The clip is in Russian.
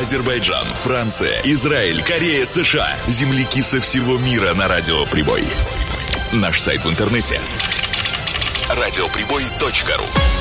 Азербайджан, Франция, Израиль, Корея, США. Земляки со всего мира на Радио Прибой. Наш сайт в интернете — радиоприбой.ру.